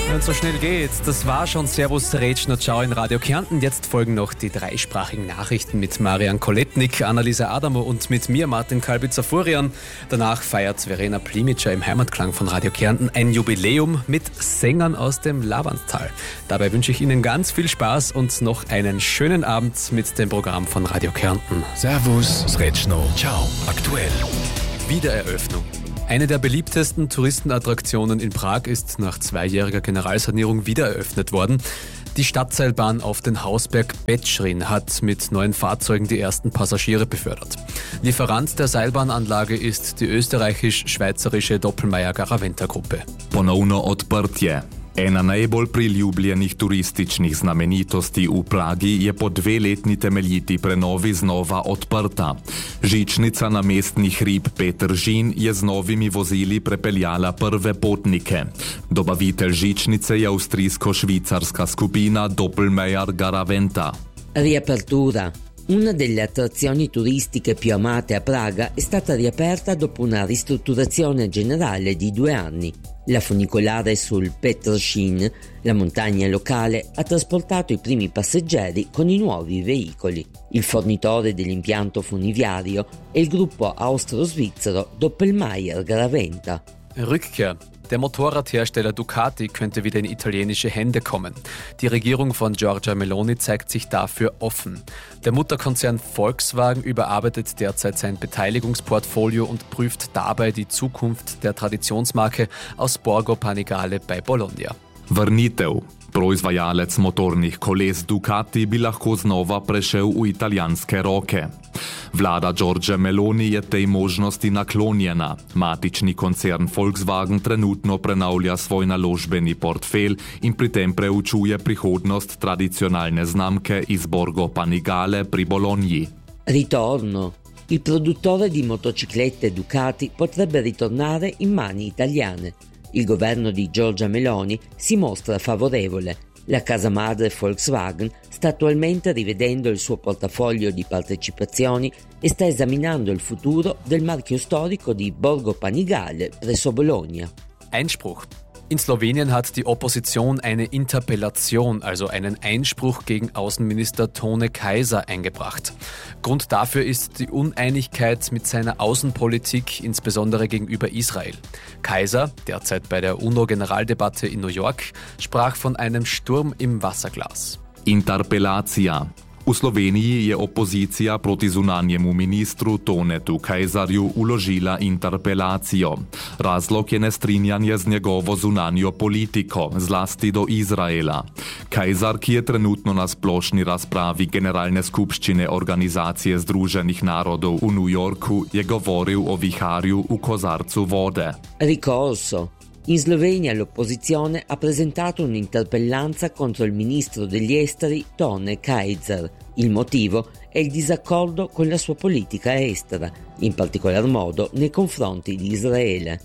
Und so schnell geht's. Das war schon Servus Rätschner Ciao in Radio Kärnten. Jetzt folgen noch die dreisprachigen Nachrichten mit Marian Koletnik, Annalisa Adamo und mit mir, Martin Kalbitzer-Furian. Danach feiert Verena Plimitscher im Heimatklang von Radio Kärnten ein Jubiläum mit Sängern aus dem Lavanttal. Dabei wünsche ich Ihnen ganz viel Spaß und noch einen schönen Abend mit dem Programm von Radio Kärnten. Servus Rätschner Ciao. Aktuell. Wiedereröffnung. Eine der beliebtesten Touristenattraktionen in Prag ist nach 2-jähriger Generalsanierung wiedereröffnet worden. Die Stadtseilbahn auf den Hausberg Betschrin hat mit neuen Fahrzeugen die ersten Passagiere befördert. Lieferant der Seilbahnanlage ist die österreichisch-schweizerische Doppelmayr-Garaventa-Gruppe. Ponovno odprtje. Ena najbolj priljubljenih turističnih znamenitosti v Pragi je po 2-letni temeljiti prenovi znova odprta. Žičnica na mestni hrib Petržin je z novimi vozili prepeljala prve potnike. Dobavitelj žičnice je avstrijsko-švicarska skupina Doppelmayr Garaventa. Riapertura. Una delle attrazioni turistiche più amate a Praga è stata riaperta dopo una ristrutturazione generale di 2 anni. La funicolare sul Petržin, la montagna locale, ha trasportato i primi passeggeri con i nuovi veicoli. Il fornitore dell'impianto funiviario è il gruppo austro-svizzero Doppelmayr Garaventa. Rückkehr. Der Motorradhersteller Ducati könnte wieder in italienische Hände kommen. Die Regierung von Giorgia Meloni zeigt sich dafür offen. Der Mutterkonzern Volkswagen überarbeitet derzeit sein Beteiligungsportfolio und prüft dabei die Zukunft der Traditionsmarke aus Borgo Panigale bei Bologna. Vrnitev. Proizvajalec motornih koles Ducati bi lahko znova prešel v italijanske roke. Vlada Giorgia Meloni je tej možnosti naklonjena. Matični koncern Volkswagen trenutno prenavlja svoj naložbeni portfelj in pri tem preučuje prihodnost tradicionalne znamke iz Borgo Panigale pri Bologni. Ritorno. Il produttore di motociclette Ducati potrebbe ritornare in mani italiane. Il governo di Giorgia Meloni si mostra favorevole. La casa madre Volkswagen sta attualmente rivedendo il suo portafoglio di partecipazioni e sta esaminando il futuro del marchio storico di Borgo Panigale presso Bologna. Einspruch. In Slowenien hat die Opposition eine Interpellation, also einen Einspruch gegen Außenminister Tone Kaiser eingebracht. Grund dafür ist die Uneinigkeit mit seiner Außenpolitik, insbesondere gegenüber Israel. Kaiser, derzeit bei der UNO-Generaldebatte in New York, sprach von einem Sturm im Wasserglas. Interpelacija. V Sloveniji je opozicija proti zunanjemu ministru Tonetu Kajzarju uložila interpelacijo. Razlog je nestrinjanje z njegovo zunanjo politiko, zlasti do Izraela. Kajzar, ki je trenutno na splošni razpravi Generalne skupščine Organizacije Združenih narodov v New Yorku, je govoril o viharju v kozarcu vode. Ricorso. In Slovenia l'opposizione ha presentato un'interpellanza contro il ministro degli esteri Tone Kaiser. Il motivo è il disaccordo con la sua politica estera, in particolar modo nei confronti di Israele.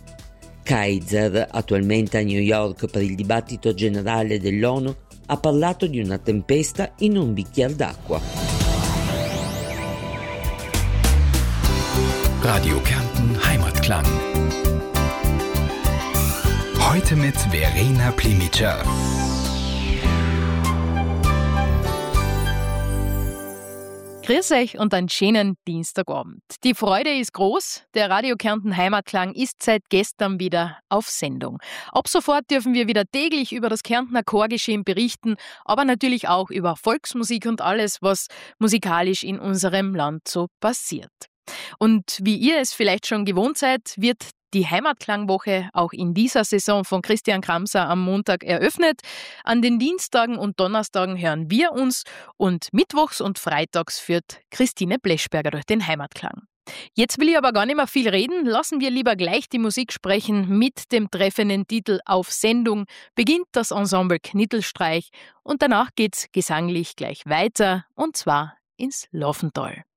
Kaiser, attualmente a New York per il dibattito generale dell'ONU, ha parlato di una tempesta in un bicchier d'acqua. Radio Kärnten Heimatklang. Heute mit Verena Plimitscher. Grüß euch und einen schönen Dienstagabend. Die Freude ist groß. Der Radio Kärnten Heimatklang ist seit gestern wieder auf Sendung. Ab sofort dürfen wir wieder täglich über das Kärntner Chorgeschehen berichten, aber natürlich auch über Volksmusik und alles, was musikalisch in unserem Land so passiert. Und wie ihr es vielleicht schon gewohnt seid, wird die Heimatklangwoche auch in dieser Saison von Christian Kramser am Montag eröffnet. An den Dienstagen und Donnerstagen hören wir uns und mittwochs und freitags führt Christine Bleschberger durch den Heimatklang. Jetzt will ich aber gar nicht mehr viel reden. Lassen wir lieber gleich die Musik sprechen. Mit dem treffenden Titel Auf Sendung beginnt das Ensemble Knittelstreich und danach geht's gesanglich gleich weiter und zwar ins Laufental.